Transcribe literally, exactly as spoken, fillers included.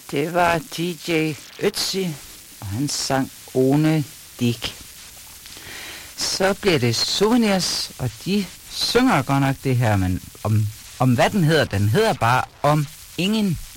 Det var D J Ötzi, og han sang Ohne Dich. Så bliver det Souvenirs, og de synger godt nok det her, men om, om hvad den hedder, den hedder bare Om Ingen.